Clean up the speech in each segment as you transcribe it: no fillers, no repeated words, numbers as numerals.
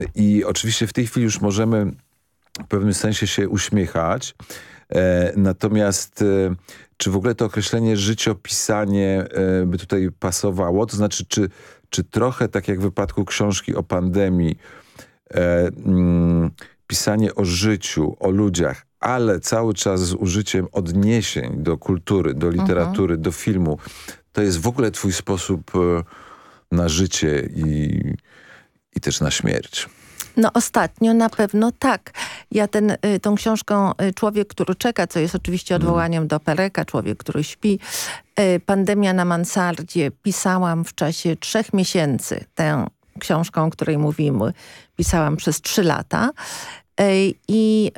I oczywiście w tej chwili już możemy w pewnym sensie się uśmiechać. Natomiast czy w ogóle to określenie życiopisanie by tutaj pasowało? To znaczy, czy trochę tak jak w wypadku książki o pandemii, pisanie o życiu, o ludziach, ale cały czas z użyciem odniesień do kultury, do literatury, do filmu, to jest w ogóle twój sposób na życie i też na śmierć? No ostatnio na pewno tak. Ja tą książką Człowiek, który czeka, co jest oczywiście odwołaniem do Pereka, Człowiek, który śpi, Pandemia na mansardzie, pisałam w czasie 3 miesięcy. Tę książką, o której mówimy, pisałam przez 3 lata. I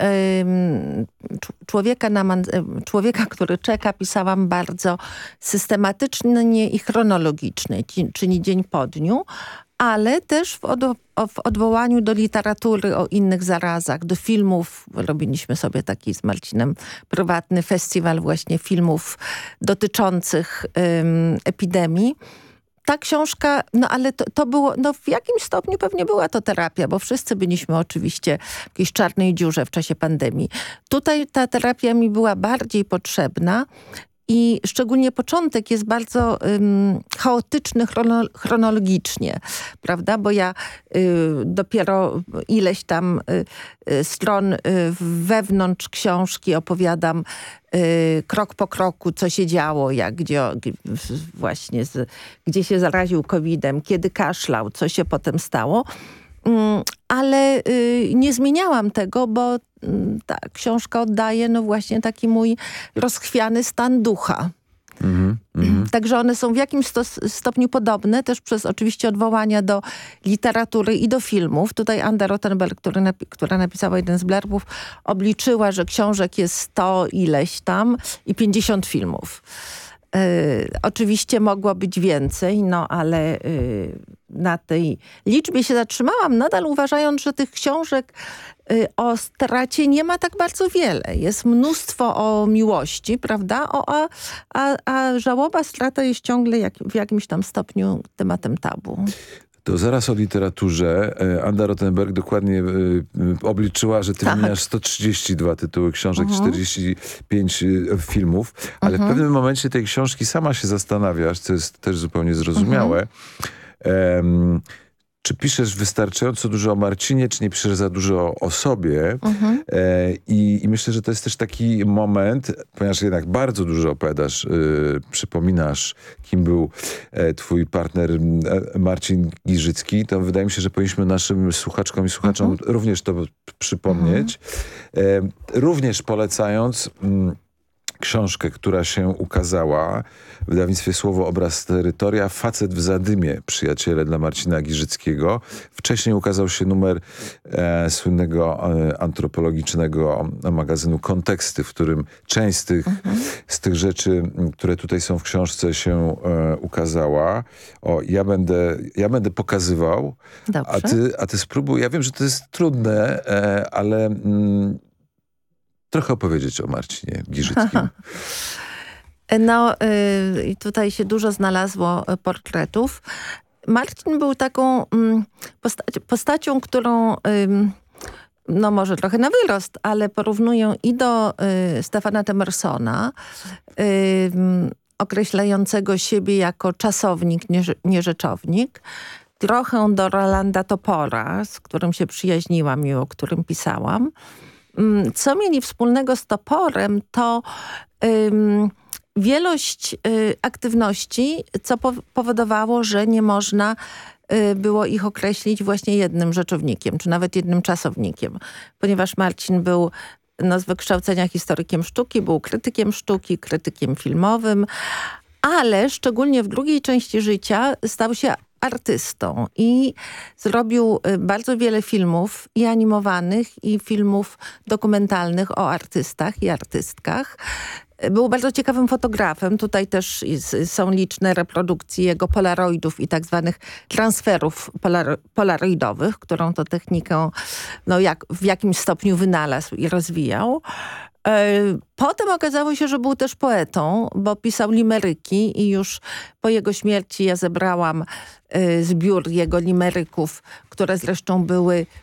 człowieka, który czeka, pisałam bardzo systematycznie i chronologicznie, czyli dzień po dniu, ale też w odwołaniu do literatury o innych zarazach, do filmów. Robiliśmy sobie taki z Marcinem prywatny festiwal właśnie filmów dotyczących epidemii. Ta książka, no ale to było, no w jakimś stopniu pewnie była to terapia, bo wszyscy byliśmy oczywiście w jakiejś czarnej dziurze w czasie pandemii. Tutaj ta terapia mi była bardziej potrzebna i szczególnie początek jest bardzo chaotyczny chronologicznie, prawda? Bo ja dopiero ileś tam stron wewnątrz książki opowiadam krok po kroku, co się działo, gdzie się zaraził COVID-em, kiedy kaszlał, co się potem stało. Ale nie zmieniałam tego, bo ta książka oddaje no właśnie taki mój rozchwiany stan ducha. Także one są w jakimś stopniu podobne, też przez oczywiście odwołania do literatury i do filmów. Tutaj Anda Rothenberg, która napisała jeden z blurbów, obliczyła, że książek jest 100 ileś tam i 50 filmów. Oczywiście mogło być więcej, no ale na tej liczbie się zatrzymałam, nadal uważając, że tych książek o stracie nie ma tak bardzo wiele. Jest mnóstwo o miłości, prawda? A żałoba, strata jest ciągle w jakimś tam stopniu tematem tabu. To zaraz o literaturze. Anda Rothenberg dokładnie obliczyła, że ty wymieniasz 132 tytuły książek, 45 filmów, ale w pewnym momencie tej książki sama się zastanawiasz, co jest też zupełnie zrozumiałe. Czy piszesz wystarczająco dużo o Marcinie, czy nie piszesz za dużo o sobie? I myślę, że to jest też taki moment, ponieważ jednak bardzo dużo opowiadasz, przypominasz, kim był twój partner Marcin Giżycki, to wydaje mi się, że powinniśmy naszym słuchaczkom i słuchaczom również to przypomnieć. Również polecając książkę, która się ukazała w wydawnictwie Słowo, Obraz, Terytoria. Facet w zadymie, przyjaciele dla Marcina Giżyckiego. Wcześniej ukazał się numer słynnego antropologicznego magazynu Konteksty, w którym część z tych rzeczy, które tutaj są w książce, się ukazała. Ja będę pokazywał, a ty spróbuj. Ja wiem, że to jest trudne, ale trochę opowiedzieć o Marcinie Giżyckim. No, tutaj się dużo znalazło portretów. Marcin był taką postacią, którą no może trochę na wyrost, ale porównuję i do Stefana Temersona, określającego siebie jako czasownik, nie rzeczownik. Trochę do Rolanda Topora, z którym się przyjaźniłam i o którym pisałam. Co mieli wspólnego z Toporem, to wielość aktywności, co powodowało, że nie można było ich określić właśnie jednym rzeczownikiem, czy nawet jednym czasownikiem. Ponieważ Marcin był z wykształcenia historykiem sztuki, był krytykiem sztuki, krytykiem filmowym, ale szczególnie w drugiej części życia stał się artystą i zrobił bardzo wiele filmów i animowanych, i filmów dokumentalnych o artystach i artystkach. Był bardzo ciekawym fotografem. Tutaj też są liczne reprodukcje jego polaroidów i tak zwanych transferów polaroidowych, którą to technikę w jakimś stopniu wynalazł i rozwijał. Potem okazało się, że był też poetą, bo pisał limeryki i już po jego śmierci ja zebrałam zbiór jego limeryków, które zresztą były